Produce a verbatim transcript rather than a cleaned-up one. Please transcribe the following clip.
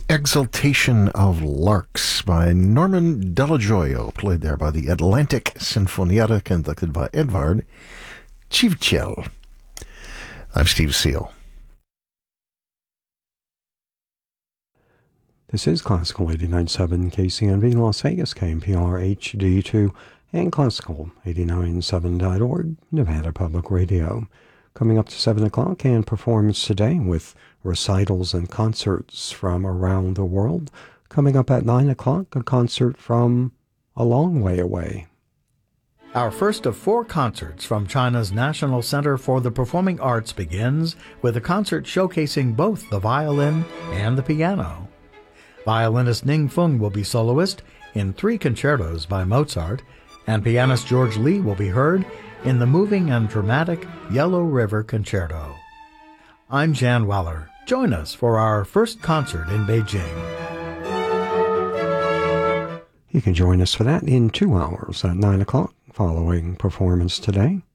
Exaltation of Larks by Norman Delajoyo, played there by the Atlantic Sinfonietta, conducted by Edvard Chivchel. I'm Steve Seal. This is Classical eighty-nine point seven K C N V Las Vegas, K M P R H D two, and Classical eighty-nine point seven dot org, Nevada Public Radio. Coming up to seven o'clock, and performance today with recitals and concerts from around the world. Coming up at nine o'clock, a concert from a long way away. Our first of four concerts from China's National Center for the Performing Arts begins with a concert showcasing both the violin and the piano. Violinist Ning Feng will be soloist in three concertos by Mozart, and pianist George Lee will be heard in the moving and dramatic Yellow River Concerto. I'm Jan Weller. Join us for our first concert in Beijing. You can join us for that in two hours at nine o'clock following performance today.